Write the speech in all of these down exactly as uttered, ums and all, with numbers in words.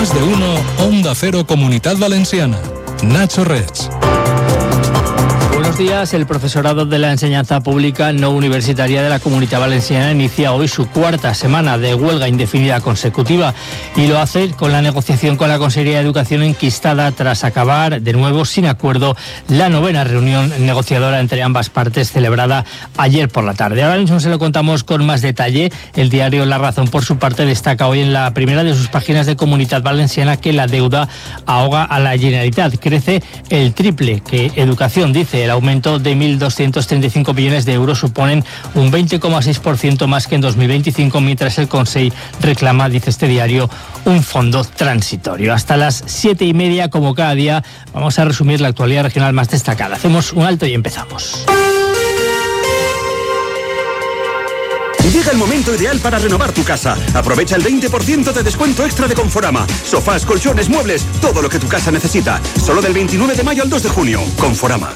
Más de uno, Onda Cero, Comunidad Valenciana. Nacho Reig. Buenos días. El profesorado de la enseñanza pública no universitaria de la Comunidad Valenciana inicia hoy su cuarta semana de huelga indefinida consecutiva y lo hace con la negociación con la Consellería de Educación enquistada tras acabar de nuevo sin acuerdo la novena reunión negociadora entre ambas partes celebrada ayer por la tarde. Ahora mismo se lo contamos con más detalle. El diario La Razón, por su parte, destaca hoy en la primera de sus páginas de Comunidad Valenciana que la deuda ahoga a la Generalitat. Crece el triple, que Educación dice el aumento de mil doscientos treinta y cinco millones de euros suponen un veinte coma seis por ciento más que en dos mil veinticinco, mientras el Consell reclama, dice este diario, un fondo transitorio. Hasta las siete y media, como cada día, vamos a resumir la actualidad regional más destacada. Hacemos un alto y empezamos. Llega el momento ideal para renovar tu casa. Aprovecha el veinte por ciento de descuento extra de Conforama. Sofás, colchones, muebles, todo lo que tu casa necesita. Solo del veintinueve de mayo al dos de junio. Conforama.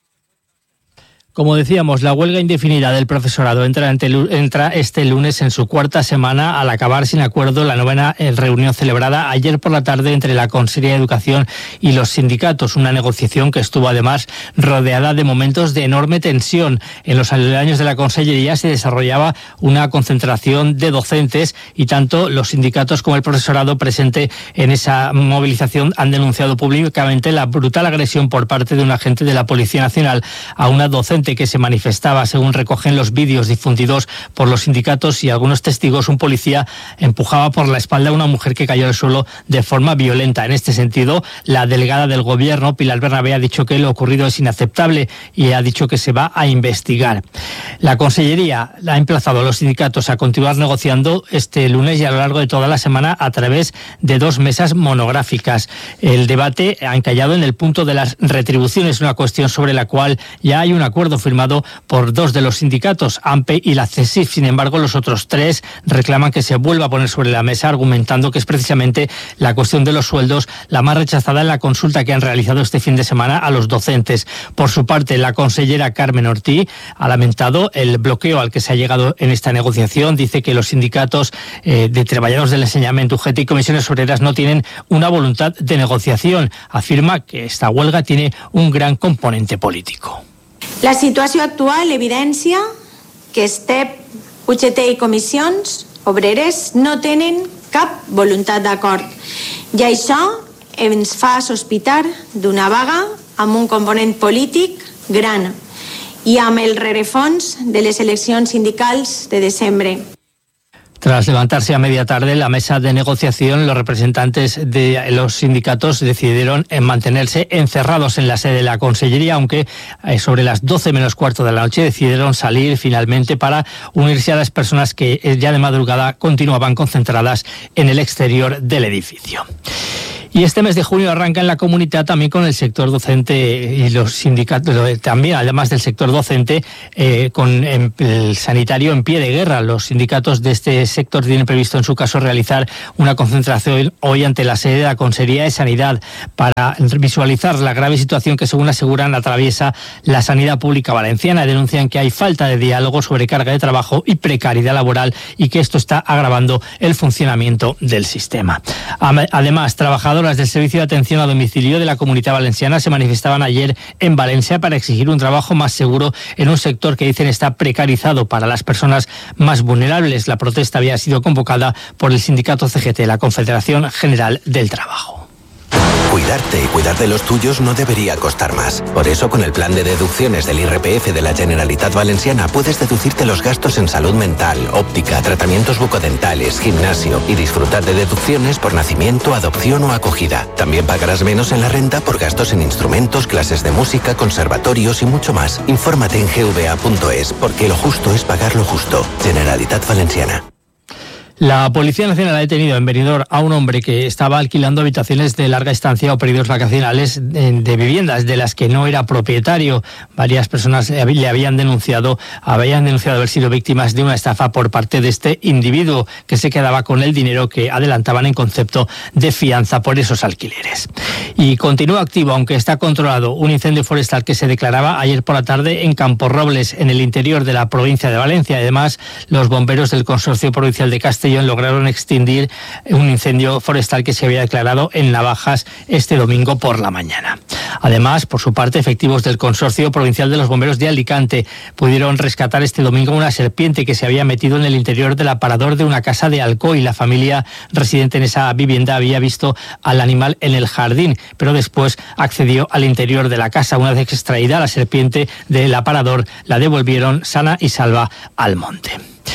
Como decíamos, la huelga indefinida del profesorado entra, ante, entra este lunes en su cuarta semana al acabar sin acuerdo la novena reunión celebrada ayer por la tarde entre la Consellería de Educación y los sindicatos. Una negociación que estuvo además rodeada de momentos de enorme tensión. En los aledaños de la Consellería se desarrollaba una concentración de docentes y tanto los sindicatos como el profesorado presente en esa movilización han denunciado públicamente la brutal agresión por parte de un agente de la Policía Nacional a una docente que se manifestaba. Según recogen los vídeos difundidos por los sindicatos y algunos testigos, un policía empujaba por la espalda a una mujer que cayó al suelo de forma violenta. En este sentido, la delegada del Gobierno, Pilar Bernabé, ha dicho que lo ocurrido es inaceptable y ha dicho que se va a investigar. La Consellería ha emplazado a los sindicatos a continuar negociando este lunes y a lo largo de toda la semana a través de dos mesas monográficas. El debate ha encallado en el punto de las retribuciones, una cuestión sobre la cual ya hay un acuerdo firmado por dos de los sindicatos, AMPE y la CESIF. Sin embargo, los otros tres reclaman que se vuelva a poner sobre la mesa, argumentando que es precisamente la cuestión de los sueldos la más rechazada en la consulta que han realizado este fin de semana a los docentes. Por su parte, la consellera Carmen Ortí ha lamentado el bloqueo al que se ha llegado en esta negociación. Dice que los sindicatos eh, de trabajadores del enseñamiento, U G T y comisiones obreras no tienen una voluntad de negociación. Afirma que esta huelga tiene un gran componente político. La situació actual evidencia que S T E P, U G T i comissions obreres no tenen cap voluntat d'acord i això ens fa sospitar d'una vaga amb un component polític gran i amb el rerefons de les eleccions sindicals de desembre. Tras levantarse a media tarde la mesa de negociación, los representantes de los sindicatos decidieron mantenerse encerrados en la sede de la Consellería, aunque sobre las doce menos cuarto de la noche decidieron salir finalmente para unirse a las personas que ya de madrugada continuaban concentradas en el exterior del edificio. Y este mes de junio arranca en la comunidad también con el sector docente y los sindicatos, también además del sector docente, eh, con en, el sanitario en pie de guerra. Los sindicatos de este sector tienen previsto en su caso realizar una concentración hoy ante la sede de la Consellería de Sanidad para visualizar la grave situación que, según aseguran, atraviesa la sanidad pública valenciana. Denuncian que hay falta de diálogo, sobrecarga de trabajo y precariedad laboral y que esto está agravando el funcionamiento del sistema. Además, trabajadores del Servicio de Atención a Domicilio de la Comunidad Valenciana se manifestaban ayer en Valencia para exigir un trabajo más seguro en un sector que dicen está precarizado para las personas más vulnerables. La protesta había sido convocada por el sindicato C G T, la Confederación General del Trabajo. Cuidarte y cuidar de los tuyos no debería costar más. Por eso, con el plan de deducciones del I R P F de la Generalitat Valenciana puedes deducirte los gastos en salud mental, óptica, tratamientos bucodentales, gimnasio y disfrutar de deducciones por nacimiento, adopción o acogida. También pagarás menos en la renta por gastos en instrumentos, clases de música, conservatorios y mucho más. Infórmate en g v a punto es, porque lo justo es pagar lo justo. Generalitat Valenciana. La Policía Nacional ha detenido en Benidorm a un hombre que estaba alquilando habitaciones de larga estancia o periodos vacacionales de viviendas de las que no era propietario. Varias personas le habían denunciado, habían denunciado haber sido víctimas de una estafa por parte de este individuo que se quedaba con el dinero que adelantaban en concepto de fianza por esos alquileres. Y continúa activo, aunque está controlado, un incendio forestal que se declaraba ayer por la tarde en Camporrobles, en el interior de la provincia de Valencia. Además, los bomberos del Consorcio Provincial de Castellón Castellón lograron extinguir un incendio forestal que se había declarado en Navajas este domingo por la mañana. Además, por su parte, efectivos del Consorcio Provincial de los Bomberos de Alicante pudieron rescatar este domingo una serpiente que se había metido en el interior del aparador de una casa de Alcoy. La familia residente en esa vivienda había visto al animal en el jardín, pero después accedió al interior de la casa. Una vez extraída la serpiente del aparador, la devolvieron sana y salva al monte.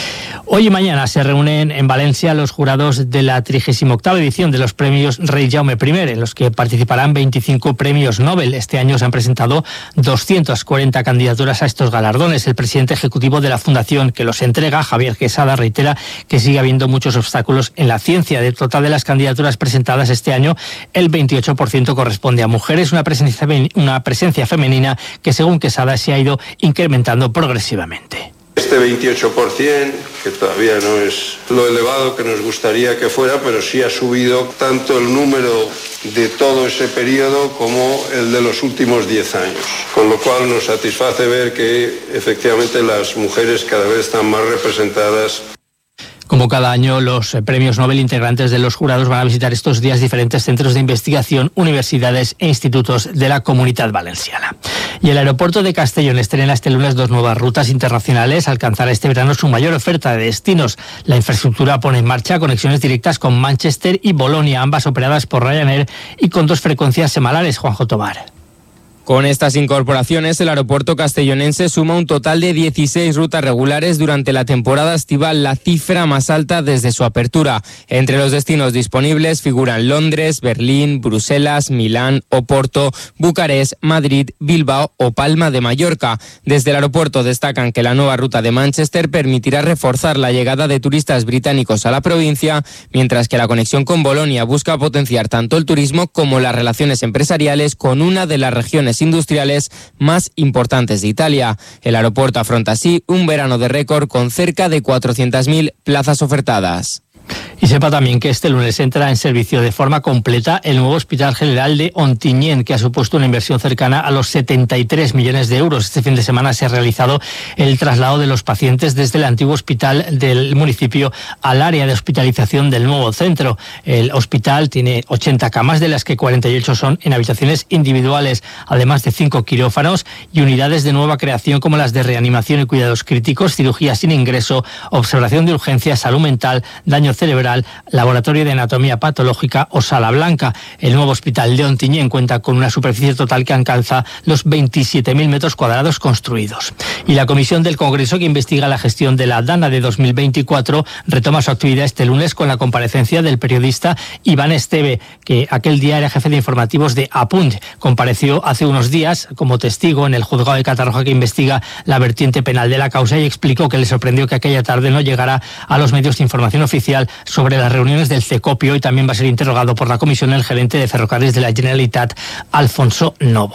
Hoy y mañana se reúnen en Valencia los jurados de la trigésima octava edición de los premios Rey Jaume primero, en los que participarán veinticinco premios Nobel. Este año se han presentado doscientas cuarenta candidaturas a estos galardones. El presidente ejecutivo de la fundación que los entrega, Javier Quesada, reitera que sigue habiendo muchos obstáculos en la ciencia. Del total de las candidaturas presentadas este año, el veintiocho por ciento corresponde a mujeres, una presencia, una presencia femenina que, según Quesada, se ha ido incrementando progresivamente. Este veintiocho por ciento, que todavía no es lo elevado que nos gustaría que fuera, pero sí ha subido tanto el número de todo ese periodo como el de los últimos diez años. Con lo cual nos satisface ver que efectivamente las mujeres cada vez están más representadas. Como cada año, los premios Nobel integrantes de los jurados van a visitar estos días diferentes centros de investigación, universidades e institutos de la Comunitat Valenciana. Y el aeropuerto de Castellón estrena este lunes dos nuevas rutas internacionales. Alcanzará este verano su mayor oferta de destinos. La infraestructura pone en marcha conexiones directas con Manchester y Bolonia, ambas operadas por Ryanair y con dos frecuencias semanales. Juanjo Tobar. Con estas incorporaciones, el aeropuerto castellonense suma un total de dieciséis rutas regulares durante la temporada estival, la cifra más alta desde su apertura. Entre los destinos disponibles figuran Londres, Berlín, Bruselas, Milán, Oporto, Bucarest, Madrid, Bilbao o Palma de Mallorca. Desde el aeropuerto destacan que la nueva ruta de Manchester permitirá reforzar la llegada de turistas británicos a la provincia, mientras que la conexión con Bolonia busca potenciar tanto el turismo como las relaciones empresariales con una de las regiones industriales más importantes de Italia. El aeropuerto afronta así un verano de récord con cerca de cuatrocientas mil plazas ofertadas. Y sepa también que este lunes entra en servicio de forma completa el nuevo Hospital General de Ontinyent, que ha supuesto una inversión cercana a los setenta y tres millones de euros. Este fin de semana se ha realizado el traslado de los pacientes desde el antiguo hospital del municipio al área de hospitalización del nuevo centro. El hospital tiene ochenta camas, de las que cuarenta y ocho son en habitaciones individuales, además de cinco quirófanos y unidades de nueva creación como las de reanimación y cuidados críticos, cirugía sin ingreso, observación de urgencia, salud mental, daño cerebral, laboratorio de anatomía patológica o sala blanca. El nuevo hospital de Ontinyent cuenta con una superficie total que alcanza los veintisiete mil metros cuadrados construidos. Y la comisión del Congreso que investiga la gestión de la Dana de dos mil veinticuatro retoma su actividad este lunes con la comparecencia del periodista Iván Esteve, que aquel día era jefe de informativos de Apunt. Compareció hace unos días como testigo en el juzgado de Catarroja que investiga la vertiente penal de la causa y explicó que le sorprendió que aquella tarde no llegara a los medios de información oficial sobre las reuniones del Cecopio, y también va a ser interrogado por la comisión el gerente de Ferrocarriles de la Generalitat, Alfonso Novo.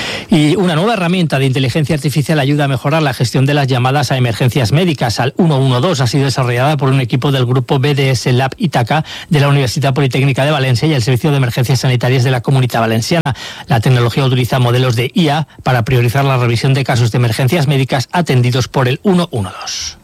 Y una nueva herramienta de inteligencia artificial ayuda a mejorar la gestión de las llamadas a emergencias médicas al uno uno dos. Ha sido desarrollada por un equipo del grupo B D S Lab Itaca de la Universidad Politécnica de Valencia y el Servicio de Emergencias Sanitarias de la Comunitat Valenciana. La tecnología utiliza modelos de I A para priorizar la revisión de casos de emergencias médicas atendidos por el uno uno dos.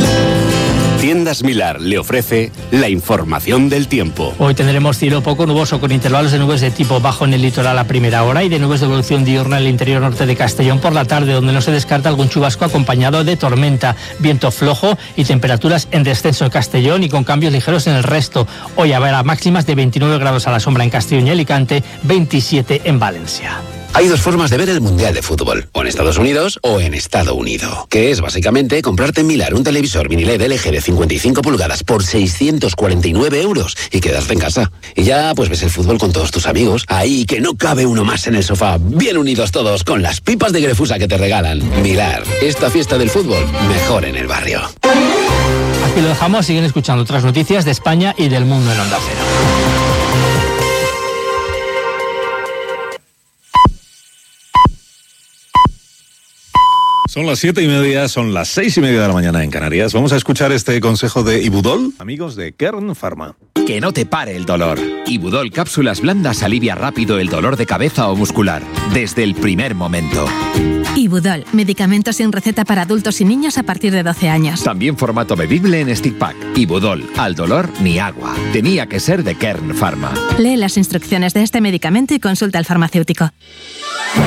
Tiendas Milar le ofrece la información del tiempo. Hoy tendremos cielo poco nuboso con intervalos de nubes de tipo bajo en el litoral a primera hora y de nubes de evolución diurna en el interior norte de Castellón por la tarde, donde no se descarta algún chubasco acompañado de tormenta, viento flojo y temperaturas en descenso en Castellón y con cambios ligeros en el resto. Hoy habrá máximas de veintinueve grados a la sombra en Castellón y Alicante, veintisiete en Valencia. Hay dos formas de ver el Mundial de Fútbol, o en Estados Unidos o en Estado Unido, que es básicamente comprarte en Milar un televisor mini L E D L G de cincuenta y cinco pulgadas por seiscientos cuarenta y nueve euros y quedarte en casa. Y ya pues ves el fútbol con todos tus amigos, ahí que no cabe uno más en el sofá, bien unidos todos con las pipas de Grefusa que te regalan. Milar, esta fiesta del fútbol, mejor en el barrio. Aquí lo dejamos, siguen escuchando otras noticias de España y del mundo en Onda Cero. Son las siete y media, son las seis y media de la mañana en Canarias. Vamos a escuchar este consejo de Ibudol, amigos de Kern Pharma. Que no te pare el dolor. Ibudol cápsulas blandas alivia rápido el dolor de cabeza o muscular, desde el primer momento. Ibudol, medicamentos sin receta para adultos y niños a partir de doce años. También formato bebible en stick pack. Ibudol, al dolor ni agua. Tenía que ser de Kern Pharma. Lee las instrucciones de este medicamento y consulta al farmacéutico.